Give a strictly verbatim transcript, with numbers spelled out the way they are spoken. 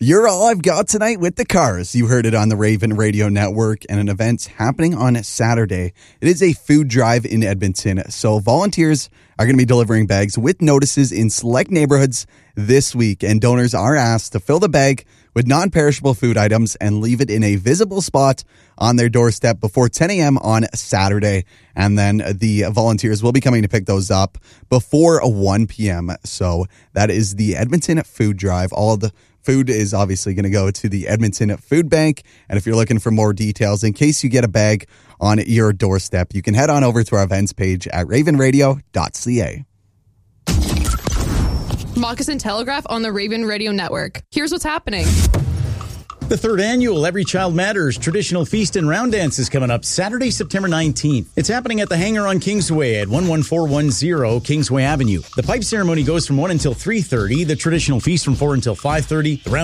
You're all I've got tonight with the Cars. You heard it on the Raven Radio Network, and an event's happening on Saturday. It is a food drive in Edmonton, so volunteers are going to be delivering bags with notices in select neighborhoods this week, and donors are asked to fill the bag with non-perishable food items and leave it in a visible spot on their doorstep before ten a.m. on Saturday. And then the volunteers will be coming to pick those up before one p.m. So that is the Edmonton Food Drive. All of the food is obviously going to go to the Edmonton Food Bank. And if you're looking for more details, in case you get a bag on your doorstep, you can head on over to our events page at raven radio dot c a. Moccasin Telegraph on the Raven Radio Network. Here's what's happening. The third annual Every Child Matters traditional feast and round dance is coming up Saturday, September nineteenth. It's happening at the Hangar on Kingsway at one one four one zero Kingsway Avenue. The pipe ceremony goes from one until three thirty, the traditional feast from four until five thirty, the round